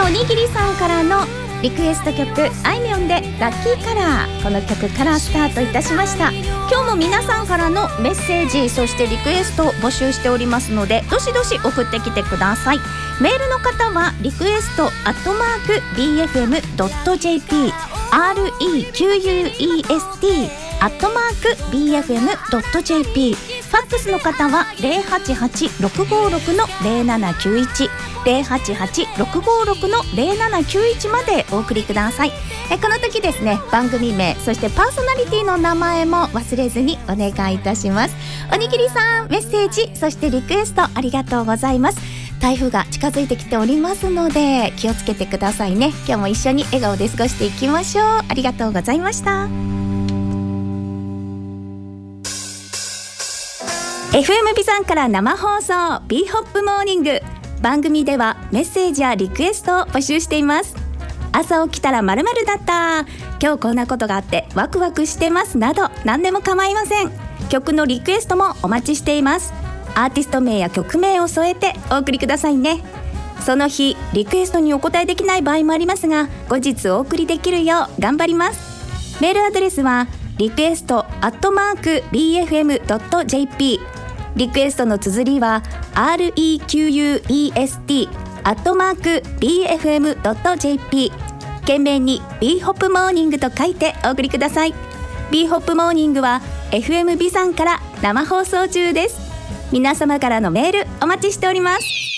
おにぎりさんからのリクエスト曲、あいみょんでラッキーカラー、この曲からスタートいたしました。今日も皆さんからのメッセージ、そしてリクエストを募集しておりますので、どしどし送ってきてください。メールの方はリクエスト@bfm.jp request@bfm.jp、 ファックスの方は 088-656-0791 088-656-0791 までお送りください。この時ですね、番組名、そしてパーソナリティの名前も忘れずにお願いいたします。おにぎりさん、メッセージ、そしてリクエストありがとうございます。台風が近づいてきておりますので気をつけてくださいね。今日も一緒に笑顔で過ごしていきましょう。ありがとうございました。 FM ビザンから生放送 B ホップモーニング。番組ではメッセージやリクエストを募集しています。朝起きたら〇〇だった、今日こんなことがあってワクワクしてますなど何でも構いません。曲のリクエストもお待ちしています。アーティスト名や曲名を添えてお送りくださいね。その日リクエストにお答えできない場合もありますが、後日お送りできるよう頑張ります。メールアドレスはリクエスト@bfm.jp、 リクエストの綴りは request@bfm.jp、 懸命に B ホップモーニングと書いてお送りください。 B ホップモーニングは FM ビザンから生放送中です。皆様からのメールお待ちしております。